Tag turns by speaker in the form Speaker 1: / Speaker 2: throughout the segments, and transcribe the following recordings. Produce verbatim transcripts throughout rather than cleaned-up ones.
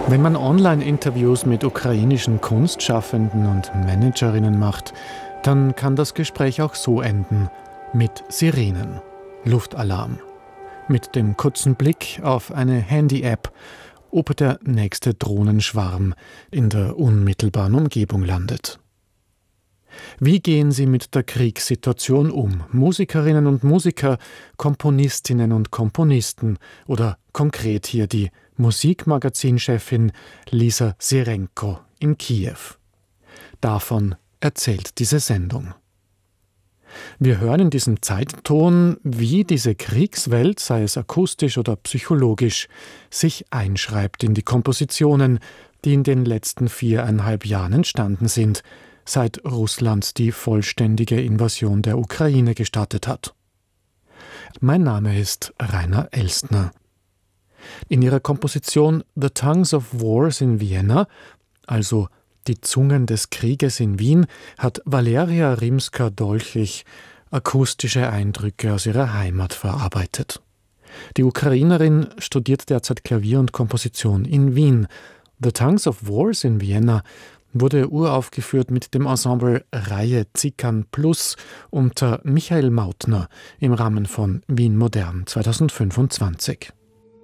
Speaker 1: Wenn man Online-Interviews mit ukrainischen Kunstschaffenden und Managerinnen macht, dann kann das Gespräch auch so enden: mit Sirenen, Luftalarm, mit dem kurzen Blick auf eine Handy-App, ob der nächste Drohnenschwarm in der unmittelbaren Umgebung landet. Wie gehen sie mit der Kriegssituation um? Musikerinnen und Musiker, Komponistinnen und Komponisten oder konkret hier die Musikmagazinchefin Lisa Sirenko in Kiew. Davon erzählt diese Sendung. Wir hören in diesem Zeitton, wie diese Kriegswelt, sei es akustisch oder psychologisch, sich einschreibt in die Kompositionen, die in den letzten viereinhalb Jahren entstanden sind, seit Russland die vollständige Invasion der Ukraine gestartet hat. Mein Name ist Rainer Elstner. In ihrer Komposition The Tongues of Wars in Vienna, also Die Zungen des Krieges in Wien, hat Valeria Rimska-Dolchich akustische Eindrücke aus ihrer Heimat verarbeitet. Die Ukrainerin studiert derzeit Klavier und Komposition in Wien. The Tongues of Wars in Vienna wurde uraufgeführt mit dem Ensemble Reihe Zickern Plus unter Michael Mautner im Rahmen von Wien Modern zweitausendfünfundzwanzig.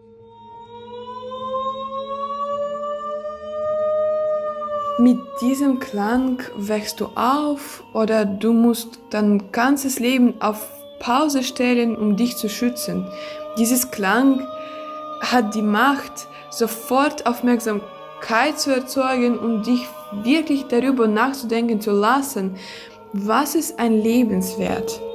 Speaker 2: Mit diesem Klang wächst du auf oder du musst dein ganzes Leben auf Pause stellen, um dich zu schützen. Dieses Klang hat die Macht, sofort Aufmerksamkeit zu erzeugen und dich wirklich darüber nachzudenken zu lassen, was ist ein Lebenswert?